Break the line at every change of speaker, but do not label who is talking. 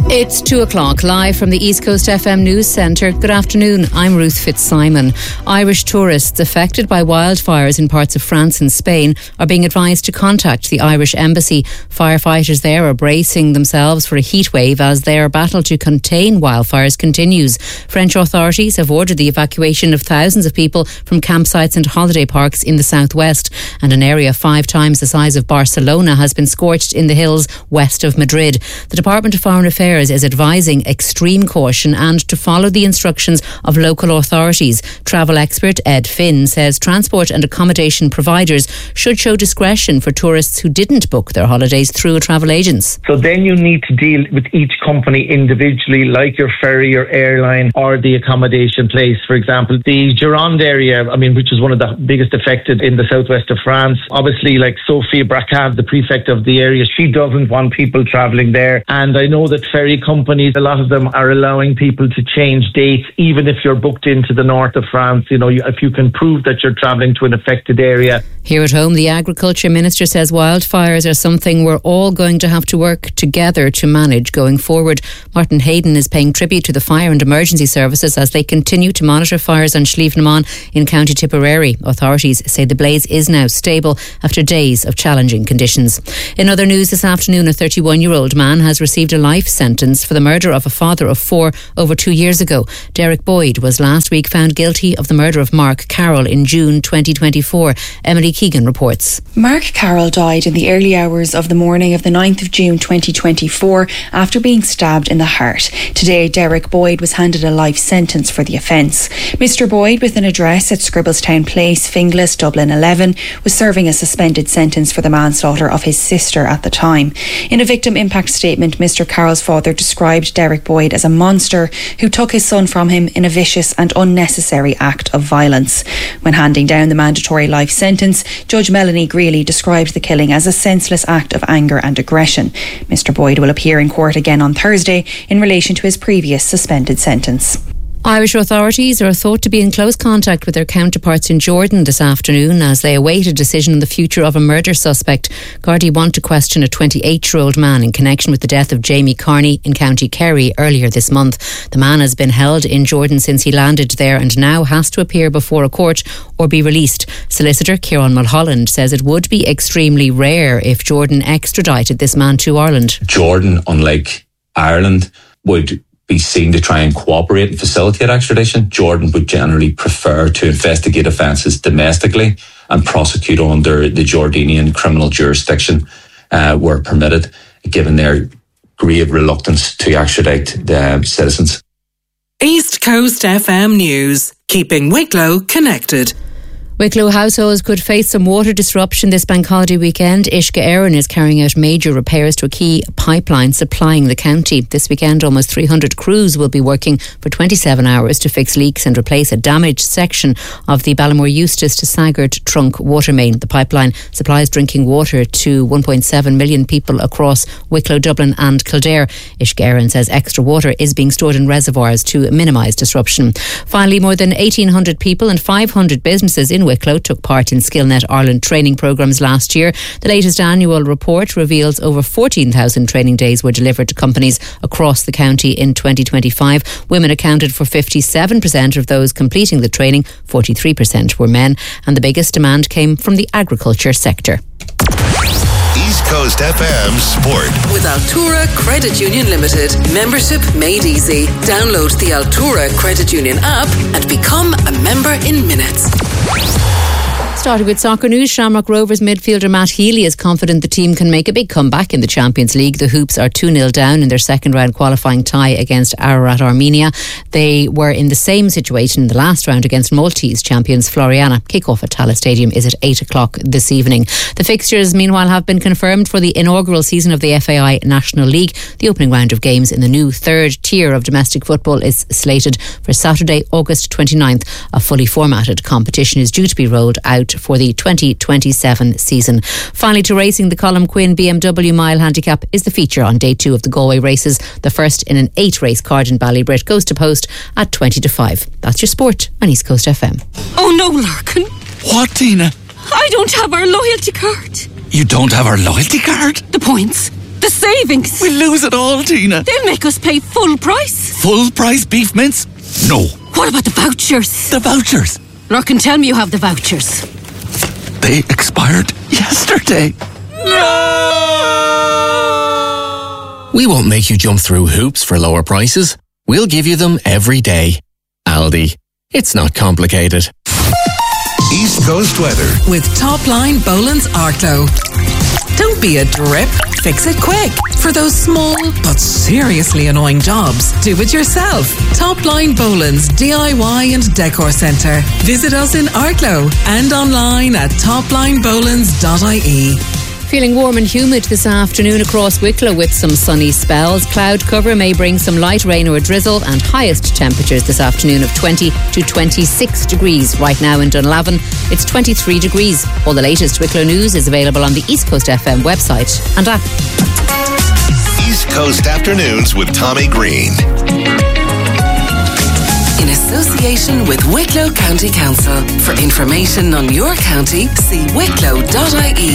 It's 2:00, live from the East Coast FM News Centre. Good afternoon, I'm Ruth Fitzsimon. Irish tourists affected by wildfires in parts of France and Spain are being advised to contact the Irish Embassy. Firefighters there are bracing themselves for a heatwave as their battle to contain wildfires continues. French authorities have ordered the evacuation of thousands of people from campsites and holiday parks in the southwest, and an area 5 times the size of Barcelona has been scorched in the hills west of Madrid. The Department of Foreign Affairs is advising extreme caution and to follow the instructions of local authorities. Travel expert Ed Finn says transport and accommodation providers should show discretion for tourists who didn't book their holidays through a travel agent.
So then you need to deal with each company individually, like your ferry or airline or the accommodation place. For example, the Gironde area, which is one of the biggest affected in the southwest of France. Obviously, like Sophie Bracave, the prefect of the area, she doesn't want people travelling there. And I know that ferry companies, a lot of them are allowing people to change dates, even if you're booked into the north of France. If you can prove that you're travelling to an affected area.
Here at home, the Agriculture Minister says wildfires are something we're all going to have to work together to manage going forward. Martin Hayden is paying tribute to the fire and emergency services as they continue to monitor fires on Schlieve-na-Mon in County Tipperary. Authorities say the blaze is now stable after days of challenging conditions. In other news this afternoon, a 31-year-old man has received a life sentence for the murder of a father of 4 over 2 years ago. Derek Boyd was last week found guilty of the murder of Mark Carroll in June 2024. Emily Keegan reports.
Mark Carroll died in the early hours of the morning of the 9th of June 2024 after being stabbed in the heart. Today, Derek Boyd was handed a life sentence for the offence. Mr Boyd, with an address at Scribbletown Place, Finglas, Dublin 11, was serving a suspended sentence for the manslaughter of his sister at the time. In a victim impact statement, Mr Carroll's father described Derek Boyd as a monster who took his son from him in a vicious and unnecessary act of violence. When handing down the mandatory life sentence, Judge Melanie Greeley described the killing as a senseless act of anger and aggression. Mr Boyd will appear in court again on Thursday in relation to his previous suspended sentence.
Irish authorities are thought to be in close contact with their counterparts in Jordan this afternoon as they await a decision on the future of a murder suspect. Gardaí want to question a 28-year-old man in connection with the death of Jamie Carney in County Kerry earlier this month. The man has been held in Jordan since he landed there and now has to appear before a court or be released. Solicitor Ciarán Mulholland says it would be extremely rare if Jordan extradited this man to Ireland.
Jordan, unlike Ireland, would be seen to try and cooperate and facilitate extradition. Jordan would generally prefer to investigate offences domestically and prosecute under the Jordanian criminal jurisdiction where permitted, given their grave reluctance to extradite the citizens.
East Coast FM News, keeping Wicklow connected.
Wicklow households could face some water disruption this bank holiday weekend. Uisce Éireann is carrying out major repairs to a key pipeline supplying the county. This weekend, almost 300 crews will be working for 27 hours to fix leaks and replace a damaged section of the Ballymore Eustace to Saggart trunk water main. The pipeline supplies drinking water to 1.7 million people across Wicklow, Dublin and Kildare. Uisce Éireann says extra water is being stored in reservoirs to minimise disruption. Finally, more than 1,800 people and 500 businesses in Wicklow took part in SkillNet Ireland training programmes last year. The latest annual report reveals over 14,000 training days were delivered to companies across the county in 2025. Women accounted for 57% of those completing the training, 43% were men, and the biggest demand came from the agriculture sector.
East Coast FM Sport.
With Altura Credit Union Limited. Membership made easy. Download the Altura Credit Union app and become a member in minutes.
Starting with soccer news, Shamrock Rovers midfielder Matt Healy is confident the team can make a big comeback in the Champions League. The Hoops are 2-0 down in their second round qualifying tie against Ararat Armenia. They were in the same situation in the last round against Maltese champions Floriana. Kick-off at Tallaght Stadium is at 8 o'clock this evening. The fixtures, meanwhile, have been confirmed for the inaugural season of the FAI National League. The opening round of games in the new third tier of domestic football is slated for Saturday, August 29th. A fully formatted competition is due to be rolled out for the 2027 season. Finally, to racing, the Colm Quinn BMW Mile Handicap is the feature on day 2 of the Galway races. The first in an 8-race card in Ballybrit goes to post at 20-5. That's your sport on East Coast FM.
Oh no, Larkin.
What, Tina?
I don't have our loyalty card.
You don't have our loyalty card?
The points. The savings.
We'll lose it all, Tina.
They'll make us pay full price.
Full price beef mince? No.
What about the vouchers?
The vouchers?
Lurkin, tell me you have the vouchers.
They expired yesterday.
No! We won't make you jump through hoops for lower prices. We'll give you them every day. Aldi. It's not complicated.
East Coast weather
with Topline Boland's Arklow. Don't be a drip. Fix it quick. For those small but seriously annoying jobs, do it yourself. Topline Boland's DIY and Decor Centre. Visit us in Arklow and online at toplinebolans.ie.
Feeling warm and humid this afternoon across Wicklow with some sunny spells. Cloud cover may bring some light rain or a drizzle, and highest temperatures this afternoon of 20 to 26 degrees. Right now in Dunlavin, it's 23 degrees. All the latest Wicklow news is available on the East Coast FM website and app.
East Coast Afternoons with Tommy Green.
In association with Wicklow County Council. For information on your county, see wicklow.ie.